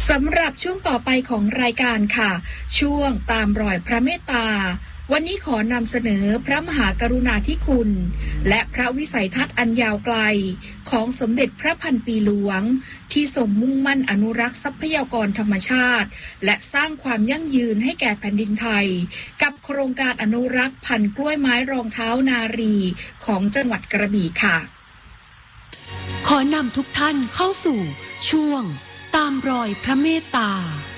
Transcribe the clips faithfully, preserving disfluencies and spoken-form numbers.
สำหรับช่วงต่อไปของรายการค่ะช่วงตามรอยพระเมตตาวันนี้ขอนำเสนอพระมหากรุณาธิคุณและพระวิสัยทัศน์อันยาวไกลของสมเด็จพระพันปีหลวงที่ทรงมุ่งมั่นอนุรักษ์ทรัพยากรธรรมชาติและสร้างความยั่งยืนให้แก่แผ่นดินไทยกับโครงการอนุรักษ์พันธุ์กล้วยไม้รองเท้านารีของจังหวัดกระบี่ค่ะขอนำทุกท่านเข้าสู่ช่วงตามรอยพระเมตตา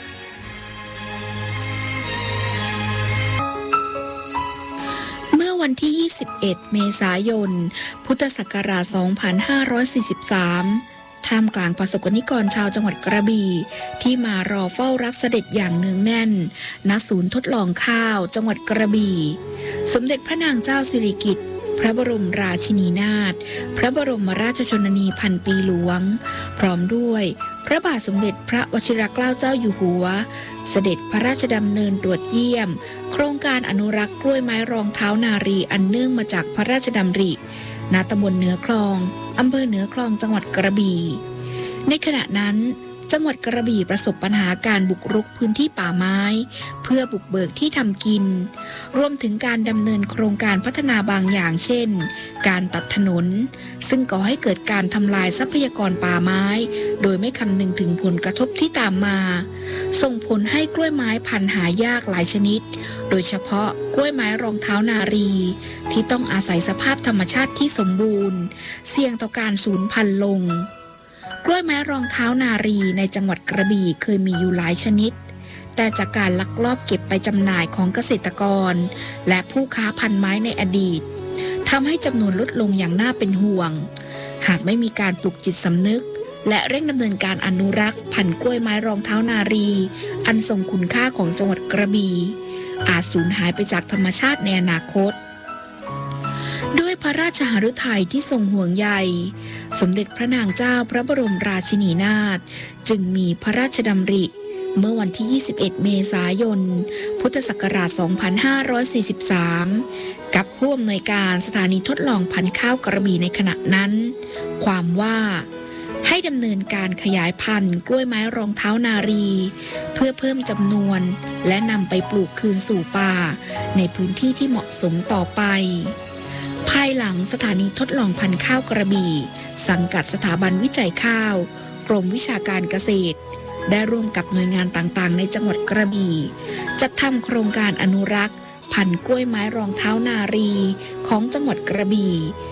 เมื่อวันที่ยี่สิบเอ็ดเมษายนพุทธศักราชสองพันห้าร้อยสี่สิบสามท่ามกลางประสบกนิกรชาวจังหวัดกระบี่ที่มารอเฝ้ารับเสด็จอย่างเนืองแน่นณศูนย์ทดลองข้าวจังหวัดกระบี่สมเด็จพระนางเจ้าสิริกิติ์พระบรมราชินีนาถพระบรมราชชนนีพันปีหลวงพร้อมด้วยพระบาทสมเด็จพระวชิรเกล้าเจ้าอยู่หัวเสด็จพระราชดำเนินตรวจเยี่ยมโครงการอนุรักษ์กล้วยไม้รองเท้านารีอันเนื่องมาจากพระราชดำริณตำบลเหนือคลองอำเภอเหนือคลองจังหวัดกระบี่ในขณะนั้นจังหวัดกระบี่ประสบปัญหาการบุกรุกพื้นที่ป่าไม้เพื่อบุกเบิกที่ทำกินรวมถึงการดำเนินโครงการพัฒนาบางอย่างเช่นการตัดถนนซึ่งก่อให้เกิดการทำลายทรัพยากรป่าไม้โดยไม่คำนึงถึงผลกระทบที่ตามมาส่งผลให้กล้วยไม้พันธุ์หายากหลายชนิดโดยเฉพาะกล้วยไม้รองเท้านารีที่ต้องอาศัยสภาพธรรมชาติที่สมบูรณ์เสี่ยงต่อการสูญพันธุ์ลงกล้วยไม้รองเท้านารีในจังหวัดกระบี่เคยมีอยู่หลายชนิดแต่จากการลักลอบเก็บไปจำหน่ายของเกษตรกรและผู้ค้าพันธุ์ไม้ในอดีตทำให้จำนวนลดลงอย่างน่าเป็นห่วงหากไม่มีการปลุกจิตสำนึกและเร่งดำเนินการอนุรักษ์พันธุ์กล้วยไม้รองเท้านารีอันทรงคุณค่าของจังหวัดกระบี่อาจสูญหายไปจากธรรมชาติในอนาคตด้วยพระราชหฤทัยที่ทรงห่วงใยสมเด็จพระนางเจ้าพระบรมราชินีนาถจึงมีพระราชดำริเมื่อวันที่ยี่สิบเอ็ดเมษายนพุทธศักราชสองพันห้าร้อยสี่สิบสามกับผู้อำนวยการสถานีทดลองพันธุ์ข้าวกระบี่ในขณะนั้นความว่าให้ดำเนินการขยายพันธุ์กล้วยไม้รองเท้านารีเพื่อเพิ่มจำนวนและนำไปปลูกคืนสู่ป่าในพื้นที่ที่เหมาะสมต่อไปภายหลังสถานีทดลองพันธุ์ข้าวกระบี่สังกัดสถาบันวิจัยข้าวกรมวิชาการเกษตรได้ร่วมกับหน่วยงานต่างๆในจังหวัดกระบี่จัดทำโครงการอนุรักษ์พันธุ์กล้วยไม้รองเท้านารีของจังหวัดกระบี่